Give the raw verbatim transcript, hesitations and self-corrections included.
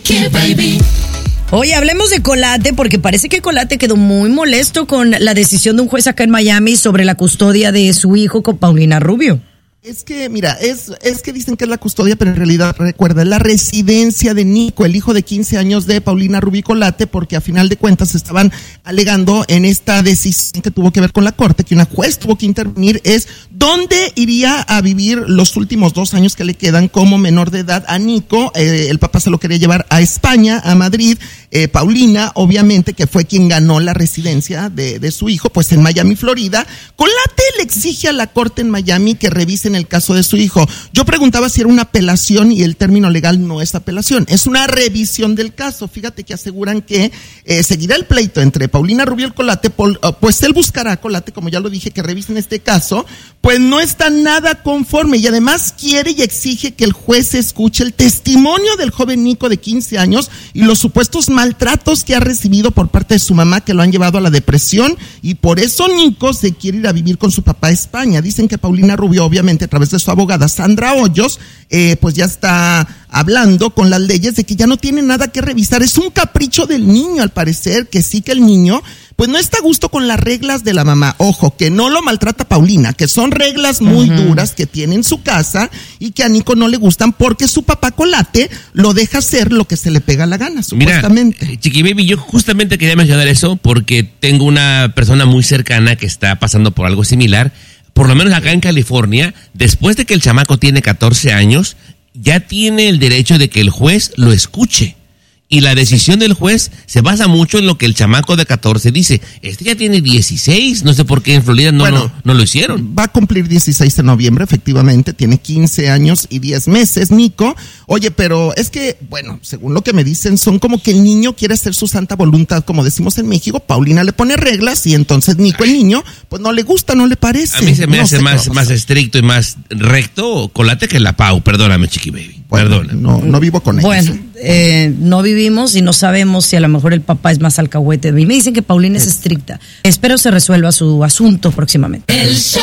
Chiqui Baby. Oye, hablemos de Colate, porque parece que Colate quedó muy molesto con la decisión de un juez acá en Miami sobre la custodia de su hijo con Paulina Rubio. Es que, mira, es, es que dicen que es la custodia, pero en realidad, recuerda, es la residencia de Nico, el hijo de quince años de Paulina Rubio Colate, porque a final de cuentas estaban alegando en esta decisión que tuvo que ver con la corte, que una juez tuvo que intervenir, es dónde iría a vivir los últimos dos años que le quedan como menor de edad a Nico. Eh, el papá se lo quería llevar a España, a Madrid. Eh, Paulina, obviamente, que fue quien ganó la residencia de, de su hijo, pues en Miami, Florida. Colate le exige a la corte en Miami que revisen el caso de su hijo. Yo preguntaba si era una apelación y el término legal no es apelación, es una revisión del caso. Fíjate que aseguran que eh, seguirá el pleito entre Paulina Rubio y Colate, por, pues él buscará a Colate, como ya lo dije, que revisen este caso, pues no está nada conforme y además quiere y exige que el juez escuche el testimonio del joven Nico de quince años y los supuestos maltratos que ha recibido por parte de su mamá, que lo han llevado a la depresión, y por eso Nico se quiere ir a vivir con su papá a España. Dicen que Paulina Rubio, obviamente a través de su abogada Sandra Hoyos, eh, pues ya está hablando con las leyes de que ya no tiene nada que revisar. Es un capricho del niño, al parecer, que sí que el niño pues no está a gusto con las reglas de la mamá. Ojo, que no lo maltrata Paulina, que son reglas muy uh-huh. duras que tiene en su casa y que a Nico no le gustan porque su papá Colate lo deja hacer lo que se le pega la gana, supuestamente. Mira, Chiqui Baby, yo justamente quería mencionar eso porque tengo una persona muy cercana que está pasando por algo similar. Por lo menos acá en California, después de que el chamaco tiene catorce años, ya tiene el derecho de que el juez lo escuche. Y la decisión del juez se basa mucho en lo que el chamaco de catorce dice. Este ya tiene dieciséis, no sé por qué en Florida no, bueno, no, no lo hicieron. Va a cumplir dieciséis en noviembre, efectivamente, tiene quince años y diez meses, Nico. Oye, pero es que, bueno, según lo que me dicen, son como que el niño quiere hacer su santa voluntad, como decimos en México. Paulina le pone reglas y entonces Nico, el niño, pues no le gusta, no le parece. A mí se me no hace más, más estricto y más recto Colate que la Pau, perdóname, Chiqui Baby. Bueno, perdóname. No, no vivo con ellos. Bueno, eh, no vivimos y no sabemos si a lo mejor el papá es más alcahuete. A mí me dicen que Paulina es estricta. Espero se resuelva su asunto próximamente.